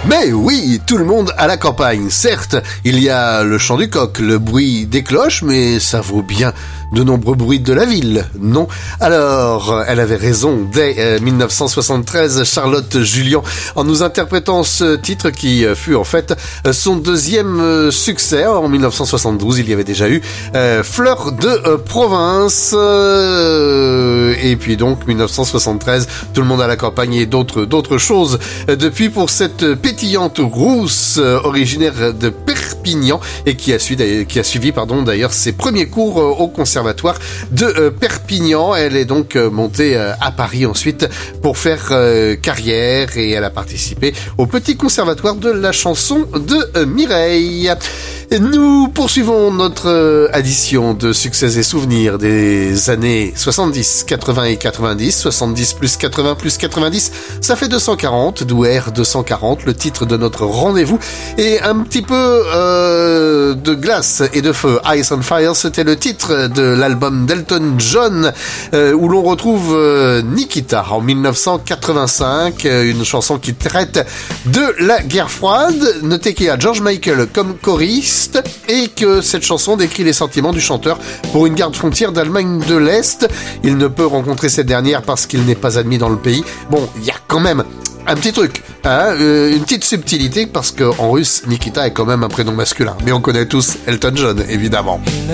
Mais oui, tout le monde à la campagne. Certes, il y a le chant du coq, le bruit des cloches, mais ça vaut bien de nombreux bruits de la ville, non? Alors, elle avait raison. Dès 1973, Charlotte Julian, en nous interprétant ce titre qui fut en fait son deuxième succès. En 1972, il y avait déjà eu Fleur de province. Et puis donc, 1973, tout le monde à la campagne et d'autres choses. Depuis, pour cette pétillante rousse originaire de Perpignan et qui a suivi d'ailleurs ses premiers cours au conservatoire de Perpignan. Elle est donc montée à Paris ensuite pour faire carrière et elle a participé au petit conservatoire de la chanson de Mireille. Nous poursuivons notre addition de succès et souvenirs des années 70, 80 et 90. 70 plus 80 plus 90, ça fait 240, d'où R 240, le titre de notre rendez-vous. Et un petit peu de glace et de feu. Ice on Fire, c'était le titre de l'album d'Elton John, où l'on retrouve Nikita en 1985, une chanson qui traite de la guerre froide. Notez qu'il y a George Michael comme choriste et que cette chanson décrit les sentiments du chanteur pour une garde frontière d'Allemagne de l'Est. Il ne peut rencontrer cette dernière parce qu'il n'est pas admis dans le pays. Bon, il y a quand même un petit truc, hein, une petite subtilité, parce qu'en russe, Nikita est quand même un prénom masculin. Mais on connaît tous Elton John, évidemment.